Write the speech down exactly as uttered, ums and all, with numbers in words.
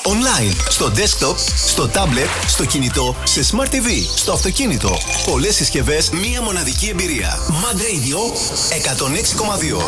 Online, στο desktop, στο tablet, στο κινητό, σε Smart τι βι, στο αυτοκίνητο. Πολλές συσκευές, μία μοναδική εμπειρία. Mad Radio εκατόν έξι κόμμα δύο.